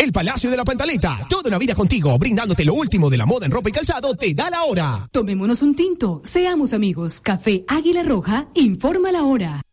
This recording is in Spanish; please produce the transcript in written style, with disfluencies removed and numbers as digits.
El Palacio de la Pantaleta. Toda una vida contigo, brindándote lo último de la moda en ropa y calzado, te da la hora. Tomémonos un tinto, seamos amigos. Café Águila Roja, informa la hora.